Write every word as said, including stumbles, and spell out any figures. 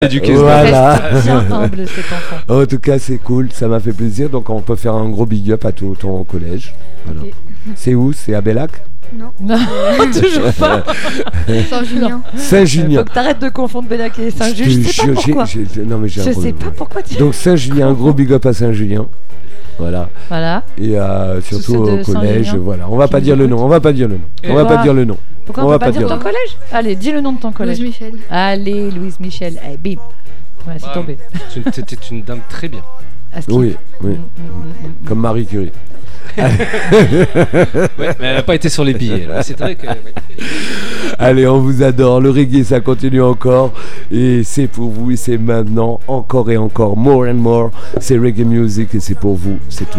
éduqué. Voilà. Reste bien humble cet enfant. En tout cas, c'est cool, ça m'a fait plaisir. Donc, on peut faire un gros big up à tout ton collège. Voilà. Ok. C'est où? C'est à Bellac? Non. Non, toujours pas. Saint-Julien. Faut Saint-Julien. que t'arrêtes de confondre Bellac et Saint-Just. Je sais pas pourquoi. J'ai- j'ai- non, mais j'ai un Je gros- sais pas pourquoi tu. Donc, Saint-Julien, un gros big up à Saint-Julien. Voilà. Voilà. Et euh, surtout ceux de au collège. Saint-Julien Voilà. On va qui pas nous dire le écoutent. nom. On va pas dire le nom. On va Pourquoi pas dire le nom. Pourquoi on, On peut va pas, pas dire dire ton le- collège? Allez, dis le nom de ton collège. Louise Michel. Allez, Louise Michel. Eh, bim. Ouais, c'est Wow. tombé. Tu étais une dame très bien. À ski. Oui, oui. Mm, mm, mm, mm. Comme Marie Curie. Ouais, mais elle n'a pas été sur les billets. là. C'est vrai que. ouais. Allez, on vous adore. Le reggae, ça continue encore. Et c'est pour vous. Et c'est maintenant encore et encore. More and more. C'est reggae music. Et c'est pour vous. C'est tout.